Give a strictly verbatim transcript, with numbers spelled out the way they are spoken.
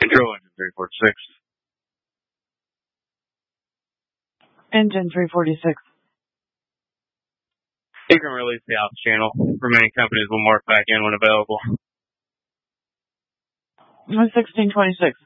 Control engine three forty-six. Engine three forty-six. You can release the ops channel. Remaining companies will morph back in when available. sixteen twenty-six.